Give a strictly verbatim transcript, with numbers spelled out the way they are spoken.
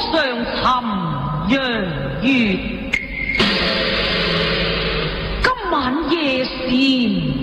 上尋陽月，今晚夜膳